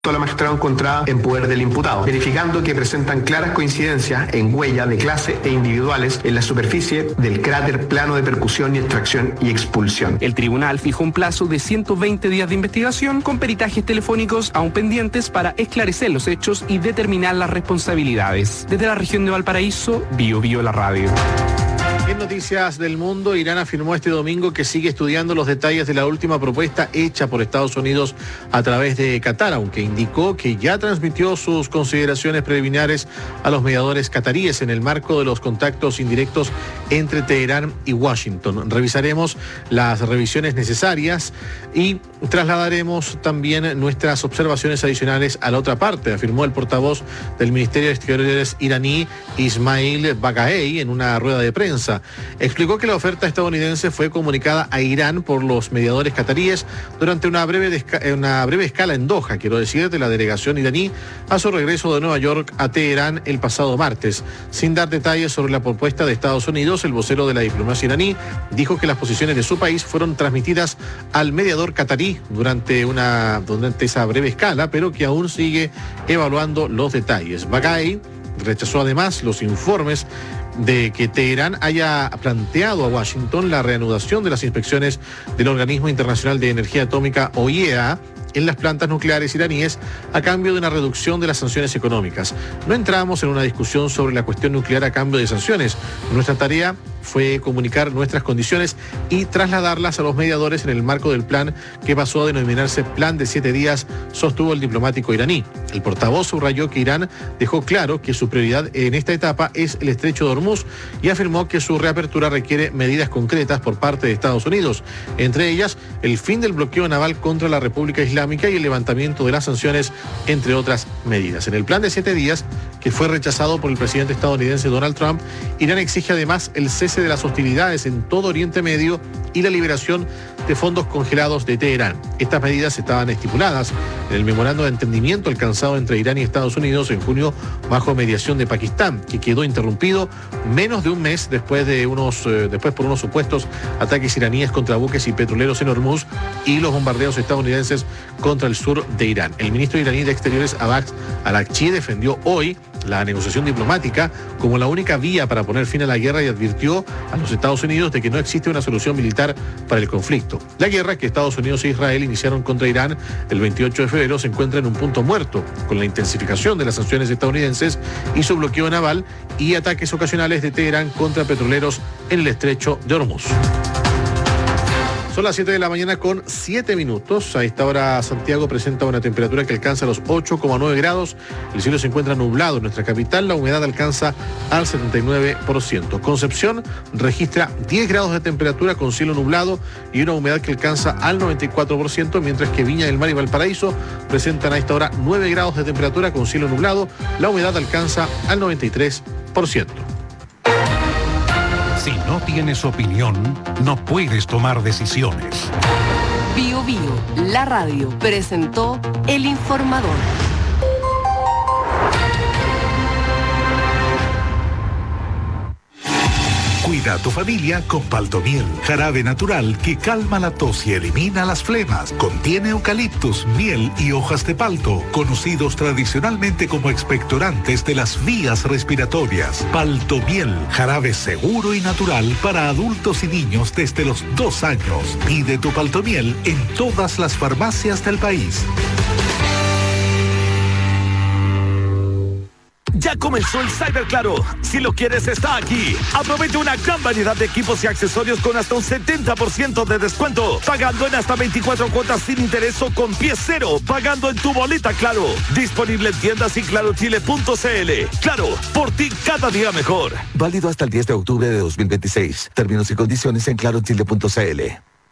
La magistrada encontrada en poder del imputado, verificando que presentan claras coincidencias en huella de clase e individuales en la superficie del cráter plano de percusión y extracción y expulsión. El tribunal fijó un plazo de 120 días de investigación con peritajes telefónicos aún pendientes para esclarecer los hechos y determinar las responsabilidades. Desde la región de Valparaíso, Bio la radio. En noticias del mundo, Irán afirmó este domingo que sigue estudiando los detalles de la última propuesta hecha por Estados Unidos a través de Qatar, aunque indicó que ya transmitió sus consideraciones preliminares a los mediadores cataríes en el marco de los contactos indirectos entre Teherán y Washington. Revisaremos las revisiones necesarias y trasladaremos también nuestras observaciones adicionales a la otra parte, afirmó el portavoz del Ministerio de Exteriores iraní, Ismail Baqai, en una rueda de prensa. Explicó que la oferta estadounidense fue comunicada a Irán por los mediadores cataríes durante una breve escala en Doha, de la delegación iraní a su regreso de Nueva York a Teherán el pasado martes. Sin dar detalles sobre la propuesta de Estados Unidos, el vocero de la diplomacia iraní dijo que las posiciones de su país fueron transmitidas al mediador catarí durante esa breve escala, pero que aún sigue evaluando los detalles. Baqai rechazó además los informes de que Teherán haya planteado a Washington la reanudación de las inspecciones del Organismo Internacional de Energía Atómica, o IEA, en las plantas nucleares iraníes a cambio de una reducción de las sanciones económicas. No entramos en una discusión sobre la cuestión nuclear a cambio de sanciones. Nuestra tarea fue comunicar nuestras condiciones y trasladarlas a los mediadores en el marco del plan que pasó a denominarse Plan de 7 días, sostuvo el diplomático iraní. El portavoz subrayó que Irán dejó claro que su prioridad en esta etapa es el estrecho de Hormuz y afirmó que su reapertura requiere medidas concretas por parte de Estados Unidos, entre ellas el fin del bloqueo naval contra la República Islámica y el levantamiento de las sanciones, entre otras medidas. En el plan de 7 días, que fue rechazado por el presidente estadounidense Donald Trump, Irán exige además el cese de las hostilidades en todo Oriente Medio y la liberación de fondos congelados de Teherán. Estas medidas estaban estipuladas en el memorando de entendimiento alcanzado entre Irán y Estados Unidos en junio bajo mediación de Pakistán, que quedó interrumpido menos de un mes después por unos supuestos ataques iraníes contra buques y petroleros en Hormuz y los bombardeos estadounidenses contra el sur de Irán. El ministro iraní de Exteriores, Abbas Araghchi, defendió hoy la negociación diplomática como la única vía para poner fin a la guerra y advirtió a los Estados Unidos de que no existe una solución militar para el conflicto. La guerra que Estados Unidos e Israel iniciaron contra Irán el 28 de febrero se encuentra en un punto muerto, con la intensificación de las sanciones estadounidenses y su bloqueo naval y ataques ocasionales de Teherán contra petroleros en el estrecho de Hormuz. Son las 7 de la mañana con 7 minutos. A esta hora Santiago presenta una temperatura que alcanza los 8,9 grados. El cielo se encuentra nublado en nuestra capital. La humedad alcanza al 79%. Concepción registra 10 grados de temperatura con cielo nublado y una humedad que alcanza al 94%, mientras que Viña del Mar y Valparaíso presentan a esta hora 9 grados de temperatura con cielo nublado. La humedad alcanza al 93%. Si no tienes opinión, no puedes tomar decisiones. Bio, la radio, presentó El Informador. Cuida a tu familia con Paltomiel, jarabe natural que calma la tos y elimina las flemas. Contiene eucaliptus, miel y hojas de palto, conocidos tradicionalmente como expectorantes de las vías respiratorias. Paltomiel, jarabe seguro y natural para adultos y niños desde los 2 años. Pide tu Paltomiel en todas las farmacias del país. Ya comenzó el Cyber Claro. Si lo quieres, está aquí. Aprovecha una gran variedad de equipos y accesorios con hasta un 70% de descuento. Pagando en hasta 24 cuotas sin interés o con pie cero. Pagando en tu boleta Claro. Disponible en tiendas y clarochile.cl. Claro, por ti cada día mejor. Válido hasta el 10 de octubre de 2026. Términos y condiciones en clarochile.cl.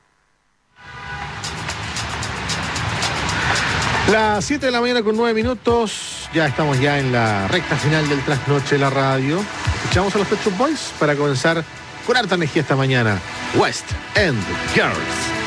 Las 7 de la mañana con 9 minutos. Ya estamos ya en la recta final del Trasnoche de la radio. Escuchamos a los Pet Shop Boys para comenzar con harta energía esta mañana. West End Girls.